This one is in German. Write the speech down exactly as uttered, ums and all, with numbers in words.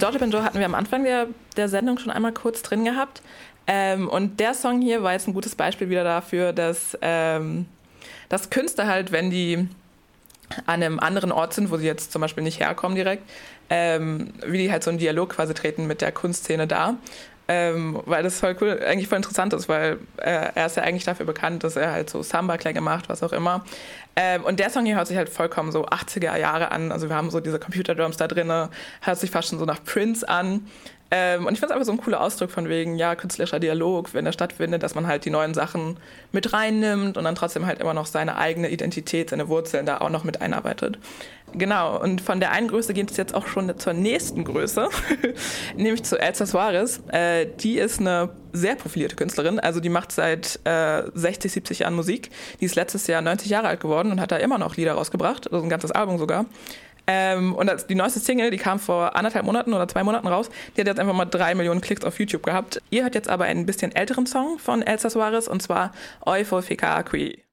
Daughter Banjo hatten wir am Anfang der, der Sendung schon einmal kurz drin gehabt. Ähm, und der Song hier war jetzt ein gutes Beispiel wieder dafür, dass, ähm, dass Künstler halt, wenn die an einem anderen Ort sind, wo sie jetzt zum Beispiel nicht herkommen direkt, ähm, wie die halt so einen Dialog quasi treten mit der Kunstszene da. Ähm, weil das voll cool, eigentlich voll interessant ist, weil äh, er ist ja eigentlich dafür bekannt, dass er halt so Samba-Klänge macht, was auch immer. Ähm, und der Song hier hört sich halt vollkommen so achtziger Jahre an. Also wir haben so diese Computerdrums da drin, hört sich fast schon so nach Prince an. Ähm, und ich finde es einfach so ein cooler Ausdruck von wegen, ja, künstlerischer Dialog, wenn der stattfindet, dass man halt die neuen Sachen mit reinnimmt und dann trotzdem halt immer noch seine eigene Identität, seine Wurzeln da auch noch mit einarbeitet. Genau, und von der einen Größe geht es jetzt auch schon zur nächsten Größe, nämlich zu Elsa Soares. Äh, die ist eine sehr profilierte Künstlerin, also die macht seit äh, sechzig, siebzig Jahren Musik. Die ist letztes Jahr neunzig Jahre alt geworden und hat da immer noch Lieder rausgebracht, also ein ganzes Album sogar. Ähm, und das, die neueste Single, die kam vor anderthalb Monaten oder zwei Monaten raus, die hat jetzt einfach mal drei Millionen Klicks auf YouTube gehabt. Ihr hört jetzt aber einen bisschen älteren Song von Elsa Soares, und zwar Oi for Fica Qui.